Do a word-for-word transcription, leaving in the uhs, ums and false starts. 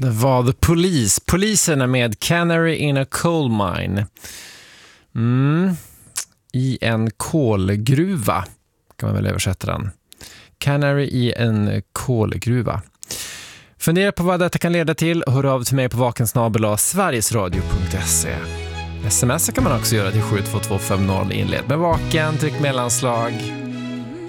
Det var The Police. Polisen är med Canary in a Coal Mine. Mm. I en kolgruva kan man väl översätta den. Canary i en kolgruva. Fundera på vad detta kan leda till och hör av till mig på vakensnabel-a sverigesradio punkt se. Sms kan man också göra till sju två två fem noll inled med vaken, tryck mellanslag